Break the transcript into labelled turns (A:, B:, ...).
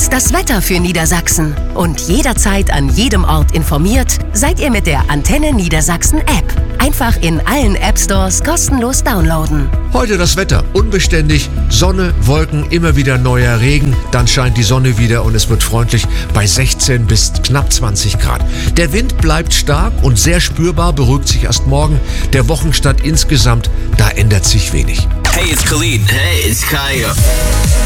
A: Jetzt das Wetter für Niedersachsen. Und jederzeit an jedem Ort informiert seid ihr mit der Antenne Niedersachsen App. Einfach in allen App Stores kostenlos downloaden.
B: Heute das Wetter. Unbeständig, Sonne, Wolken, immer wieder neuer Regen. Dann scheint die Sonne wieder und es wird freundlich bei 16 bis knapp 20 Grad. Der Wind bleibt stark und sehr spürbar, beruhigt sich erst morgen. Der Wochenstart insgesamt, da ändert sich wenig.
C: Hey, it's Khalid. Hey, it's Kaya.